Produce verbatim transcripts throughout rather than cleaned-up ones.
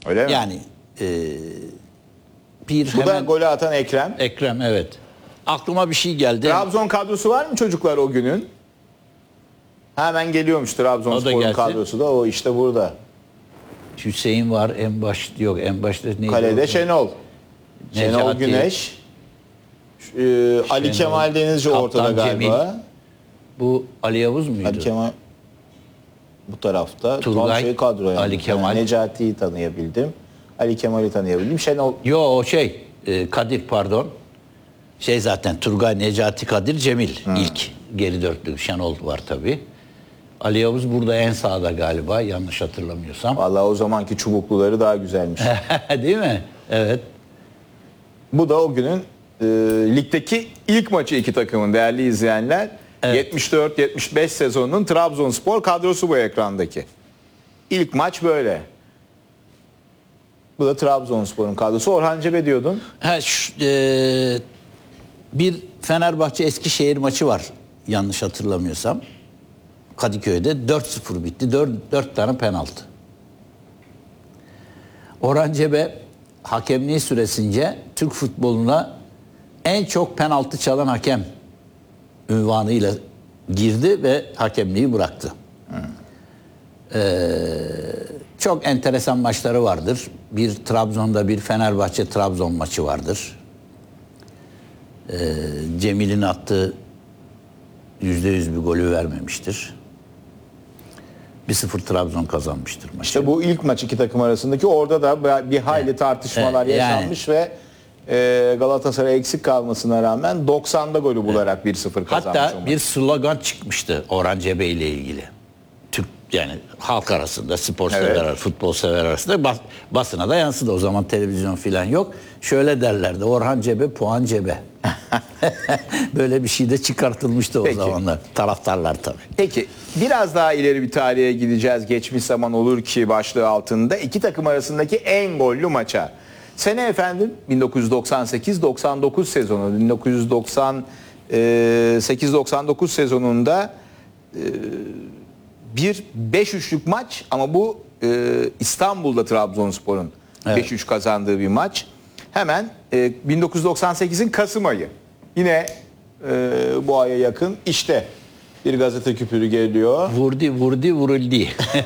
Öyle mi? Yani e, bir Bu hemen... da golü atan Ekrem. Ekrem, evet. Aklıma bir şey geldi. Trabzon kadrosu var mı çocuklar o günün? Hemen geliyormuş Trabzonspor'un kadrosu da. O işte burada. Hüseyin var, en baş yok, en başta neydi? Kalede o? Şenol. Şenol Necati, Güneş. Ee, Ali Kemal Denizci Kaptan ortada galiba. Cemil. Bu Ali Yavuz muydu? Ali Kemal bu tarafta. Turgay, Şey kadro yani. Ali Kemal. Yani Necati'yi tanıyabildim. Ali Kemal'i tanıyabildim. Şenol. Yo o şey e, Kadir pardon. Şey zaten Turgay, Necati, Kadir, Cemil. Hmm. İlk geri dörtlü. Şenol var tabii. Ali Yavuz burada en sağda galiba, yanlış hatırlamıyorsam. Vallahi o zamanki çubukluları daha güzelmiş. Değil mi? Evet. Bu da o günün e, ligdeki ilk maçı iki takımın değerli izleyenler. Evet. yetmiş dört yetmiş beş sezonunun Trabzonspor kadrosu bu ekrandaki. İlk maç böyle. Bu da Trabzonspor'un kadrosu. Orhan Cebe diyordun. Ha, şu, e, bir Fenerbahçe Eskişehir maçı var, yanlış hatırlamıyorsam. Kadıköy'de dört sıfır bitti. dört tane penaltı. Orhan Cebe hakemliği süresince Türk futboluna en çok penaltı çalan hakem unvanıyla girdi ve hakemliği bıraktı. Hmm. Ee, çok enteresan maçları vardır. Bir Trabzon'da bir Fenerbahçe Trabzon maçı vardır. Ee, Cemil'in attığı yüzde yüz bir golü vermemiştir. bir sıfır Trabzon kazanmıştır maçı. İşte bu ilk maç iki takım arasındaki, orada da bir hayli yani, tartışmalar yani, yaşanmış ve e, Galatasaray eksik kalmasına rağmen doksanda golü bularak evet. bir sıfır kazanmış. Hatta bir slogan çıkmıştı Orhan Cebe ile ilgili. Türk yani halk arasında, spor evet. sever, futbol sever arasında bas, basına da yansıdı. O zaman televizyon falan yok. Şöyle derlerdi: Orhan Cebe, puan cebe. Böyle bir şey de çıkartılmıştı o Peki. zamanlar. Taraftarlar tabii. Peki biraz daha ileri bir tarihe gideceğiz. Geçmiş zaman olur ki başlığı altında iki takım arasındaki en gollü maça. Sene efendim bin dokuz yüz doksan sekiz doksan dokuz sezonu. bin dokuz yüz doksan sekiz doksan dokuz sezonunda bir beş üçlük maç, ama bu İstanbul'da Trabzonspor'un evet. beş üç kazandığı bir maç. Hemen e, bin dokuz yüz doksan sekizin Kasım ayı. Yine e, bu aya yakın işte bir gazete küpürü geliyor. Vurdi vurdi vuruldu.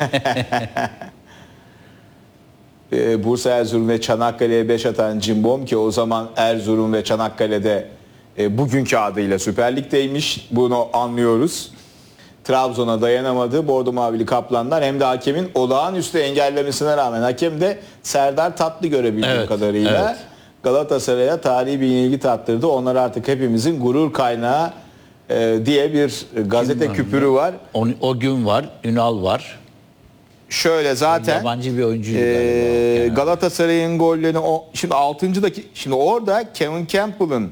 e, Bursa, Erzurum ve Çanakkale'ye beş atan Cimbom, ki o zaman Erzurum ve Çanakkale'de e, bugünkü adıyla Süper Lig'deymiş. Bunu anlıyoruz. Trabzon'a dayanamadı Bordo Mavili Kaplanlar, hem de hakemin olağanüstü engellemesine rağmen hakem de Serdar Tatlı görebildiğim evet, kadarıyla evet. Galatasaray'a tarihi bir yenilgi tattırdı. Onlar artık hepimizin gurur kaynağı e, diye bir gazete küpürü var. O, o gün var, Ünal var. Şöyle zaten yabancı bir oyuncuydu e, Galatasaray'ın gollerini o şimdi altıncı dakika, şimdi orada Kevin Campbell'ın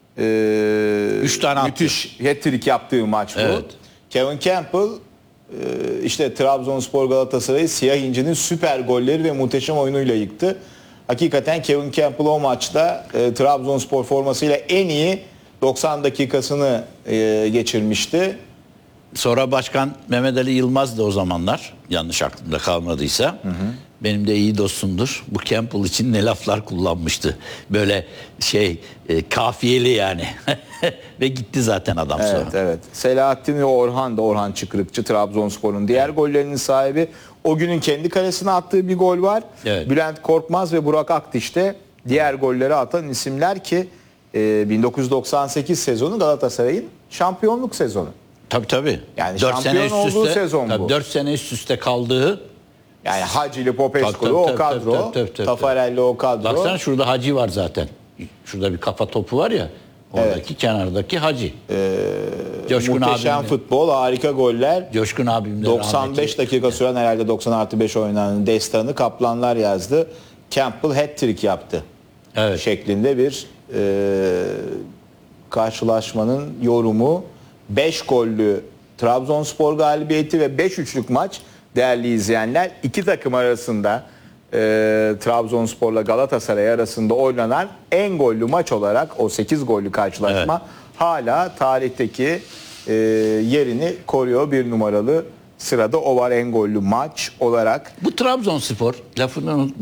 e, üç tane müthiş hat-trick yaptığı maç bu. Evet. Kevin Campbell işte Trabzonspor Galatasaray'ı siyah incinin süper golleri ve muhteşem oyunuyla yıktı. Hakikaten Kevin Campbell o maçta e, Trabzonspor formasıyla en iyi doksan dakikasını e, geçirmişti. Sonra Başkan Mehmet Ali Yılmaz da o zamanlar, yanlış aklımda kalmadıysa, hı hı. benim de iyi dostumdur. Bu Campbell için ne laflar kullanmıştı. Böyle şey e, kafiyeli yani. Ve gitti zaten adam evet, sonra. Evet evet. Selahattin ve Orhan da, Orhan Çıkrıkçı, Trabzonspor'un diğer evet. gollerinin sahibi. O günün kendi kalesine attığı bir gol var. Evet. Bülent Korkmaz ve Burak Akdiş de diğer golleri atan isimler ki e, bin dokuz yüz doksan sekiz sezonu Galatasaray'ın şampiyonluk sezonu. Tabii tabii. Yani dört şampiyon sene üst olduğu üste, sezon tabii, bu. dört sene üst üste kaldığı. Yani Hacı'lı, Popescu'lu o kadro, Tafarelli o kadro. Baksana şurada Hacı var zaten. Şurada bir kafa topu var ya. Oradaki evet. kenardaki Hacı. Ee, Coşkun muhteşem abimle, futbol, harika goller. Coşkun abimle doksan beş dakika süren, herhalde doksan artı beş oynanan destanı Kaplanlar yazdı. Campbell hat-trick yaptı. Evet. Şeklinde bir e, karşılaşmanın yorumu. beş gollü Trabzonspor galibiyeti ve beş üçlük maç değerli izleyenler. İki takım arasında e, Trabzonspor'la Galatasaray arasında oynanan en gollü maç olarak o sekiz gollü karşılaşma evet. hala tarihteki e, yerini koruyor. Bir numaralı sırada o var, en gollü maç olarak. Bu Trabzonspor, lafını unutma.